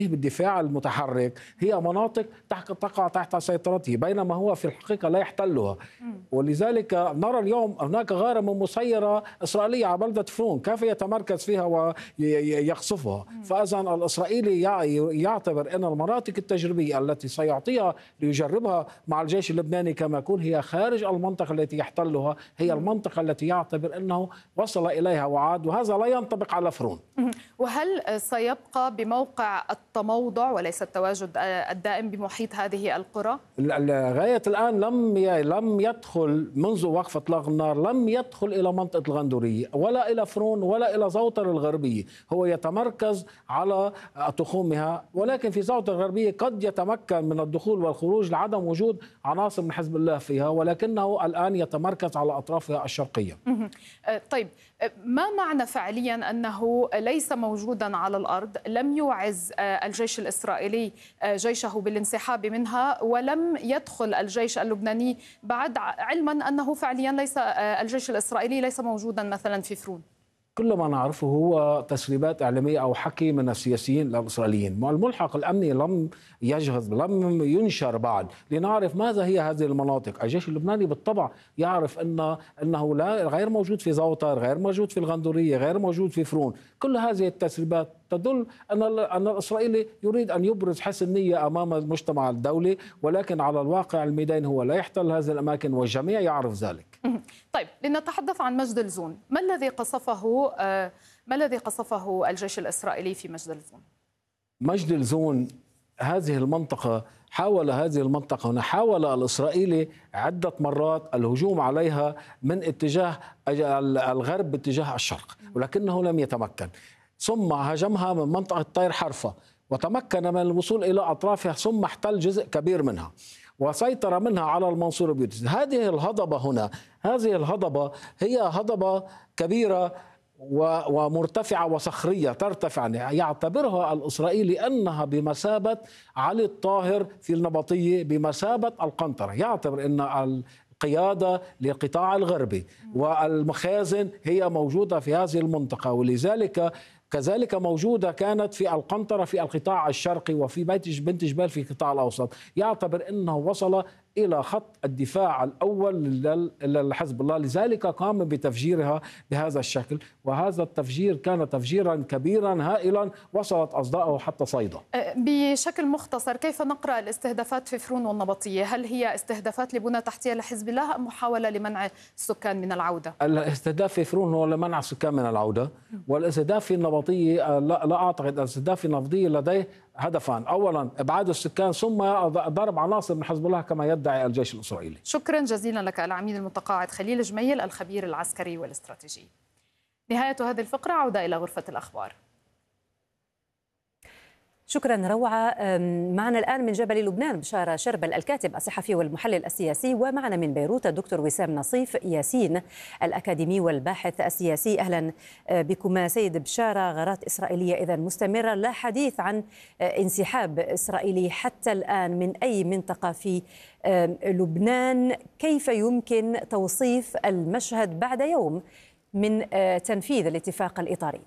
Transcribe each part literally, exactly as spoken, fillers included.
بالدفاع المتحرك هي مناطق تحت تقع تحت سيطرته، بينما هو في الحقيقة لا يحتلها. ولذلك نرى اليوم هناك غارة من مسيرة إسرائيلية على بلدة فرون، كيف يتمركز فيها ويقصفها؟ فإذا الإسرائيلي يعتبر أن المناطق التجريبية التي سيعطيها ليجربها مع الجيش اللبناني كما يكون هي خارج المنطقة التي يحتلها، هي المنطقة التي يعتبر أنه وصل إليها وعاد، وهذا لا ينطبق على فرون. وهل سيبقى بموقع التموضع وليس التواجد الدائم بمحيط هذه القرى؟ لغاية الآن لم لم يدخل منذ وقف إطلاق النار، لم يدخل إلى منطقة الغندورية ولا إلى فرون ولا إلى زوطر الغربية. هو يتمركز على تخومها، ولكن في زوطر الغربية قد يتمكن من الدخول والخروج لعدم وجود عناصر من حزب الله فيها، ولكنه الآن يتمركز على أطرافها الشرقية. طيب، ما معنى فعليا أنه ليس موجودا على الأرض؟ لم يوعز الجيش الإسرائيلي جيشه بالانسحاب منها، ولم يدخل الجيش اللبناني بعد، علما أنه فعليا ليس الجيش الإسرائيلي ليس موجودا مثلا في فرون. كل ما نعرفه هو تسريبات إعلامية أو حكي من السياسيين الإسرائيليين. الملحق الأمني لم يجهز، لم ينشر بعد لنعرف ماذا هي هذه المناطق. الجيش اللبناني بالطبع يعرف أن أنه لا غير موجود في زوطر، غير موجود في الغندورية، غير موجود في فرون. كل هذه التسريبات تدل أن أن الإسرائيلي يريد أن يبرز حسن نية أمام المجتمع الدولي، ولكن على الواقع الميدان هو لا يحتل هذه الأماكن والجميع يعرف ذلك. طيب، لنتحدث عن مجد الزون. ما الذي قصفه ما الذي قصفه الجيش الإسرائيلي في مجد الزون؟ مجد الزون هذه المنطقة، حاول هذه المنطقة هنا حاول الإسرائيلي عدة مرات الهجوم عليها من اتجاه الغرب باتجاه الشرق، ولكنه لم يتمكن. ثم هاجمها من منطقة طير حرفة وتمكن من الوصول إلى أطرافها، ثم احتل جزء كبير منها وسيطر منها على المنصورة بيوتس. هذه الهضبة هنا، هذه الهضبة هي هضبة كبيرة ومرتفعة وصخرية ترتفع، يعتبرها الإسرائيلي أنها بمثابة علي الطاهر في النبطية، بمثابة القنطرة. يعتبر أن القيادة للقطاع الغربي والمخازن هي موجودة في هذه المنطقة، ولذلك كذلك موجودة كانت في القنطرة في القطاع الشرقي وفي بيت بنت جبال في القطاع الأوسط. يعتبر أنه وصل إلى خط الدفاع الأول لحزب الله، لذلك قام بتفجيرها بهذا الشكل، وهذا التفجير كان تفجيرا كبيرا هائلا وصلت أصداؤه حتى صيدا. بشكل مختصر، كيف نقرأ الاستهدافات في فرون والنبطية؟ هل هي استهدافات لبنى تحتية لحزب الله أم محاولة لمنع السكان من العودة؟ الاستهداف في فرون هو لمنع السكان من العودة، والاستهداف في النبطية لا, لا أعتقد. الاستهداف في النبطية لديه هدفان: أولا إبعاد السكان، ثم ضرب عناصر من حزب الله كما يدعي الجيش الإسرائيلي. شكرا جزيلا لك العميد المتقاعد خليل جميل، الخبير العسكري والاستراتيجي. نهاية هذه الفقرة، عودة إلى غرفة الأخبار. شكرا روعة. معنا الآن من جبل لبنان بشارة شربل، الكاتب الصحفي والمحلل السياسي، ومعنا من بيروت الدكتور وسام نصيف ياسين، الأكاديمي والباحث السياسي. أهلا بكما سيد بشارة. غارات إسرائيلية إذن مستمرة، لا حديث عن انسحاب إسرائيلي حتى الآن من أي منطقة في لبنان. كيف يمكن توصيف المشهد بعد يوم من تنفيذ الاتفاق الإطاري؟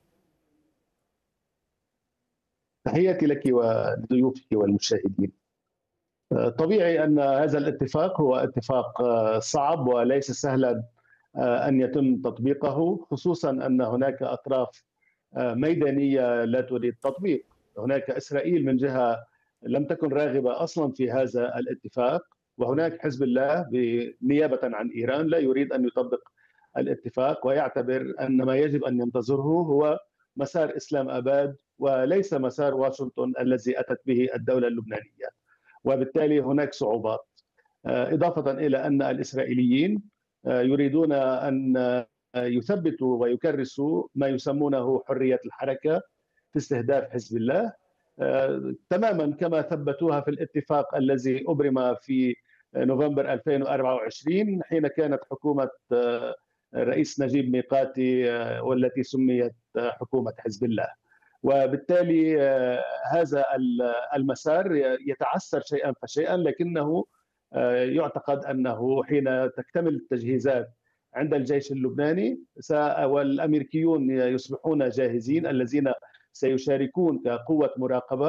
تحياتي لك ولضيوفك والمشاهدين. طبيعي أن هذا الاتفاق هو اتفاق صعب وليس سهلا أن يتم تطبيقه، خصوصا أن هناك أطراف ميدانية لا تريد تطبيق. هناك إسرائيل من جهة لم تكن راغبة أصلا في هذا الاتفاق، وهناك حزب الله نيابة عن إيران لا يريد أن يطبق الاتفاق، ويعتبر أن ما يجب أن ينتظره هو مسار إسلام أباد وليس مسار واشنطن الذي أتت به الدولة اللبنانية، وبالتالي هناك صعوبات. إضافة إلى أن الإسرائيليين يريدون أن يثبتوا ويكرسوا ما يسمونه حرية الحركة في استهداف حزب الله، تماما كما ثبتوها في الاتفاق الذي أبرم في نوفمبر ألفين وأربعة وعشرين حين كانت حكومة الرئيس نجيب ميقاتي والتي سميت حكومة حزب الله. وبالتالي هذا المسار يتعثر شيئا فشيئا، لكنه يعتقد أنه حين تكتمل التجهيزات عند الجيش اللبناني والأمريكيون يصبحون جاهزين، الذين سيشاركون كقوة مراقبة